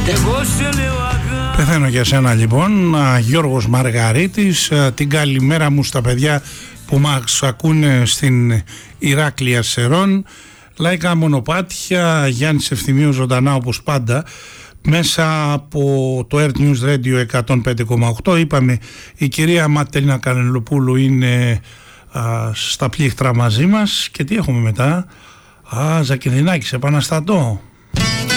Πεθαίνω για σένα λοιπόν, Γιώργος Μαργαρίτης. Την καλημέρα μου στα παιδιά που μας ακούνε στην Ηράκλεια Σερών. Λαϊκά μονοπάτια, Γιάννης Ευθυμίου ζωντανά όπως πάντα μέσα από το Earth News Radio 105,8. Είπαμε η κυρία Ματελίνα Κανελοπούλου είναι στα πλήκτρα μαζί μας. Και τι έχουμε μετά? Ζακυνδινάκης, Επαναστατώ.